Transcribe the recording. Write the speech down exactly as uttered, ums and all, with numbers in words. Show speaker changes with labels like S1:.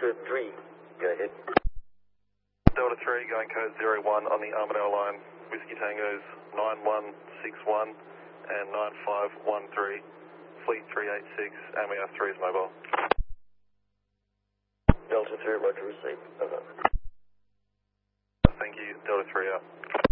S1: Delta three, go ahead.
S2: Delta three, going code zero one on the Armadale line. Whiskey Tango's nine one six one and nine five one three. Fleet three eight six, and we have three is mobile.
S1: Delta three, roger, receive. Over.
S2: Thank you, Delta three out.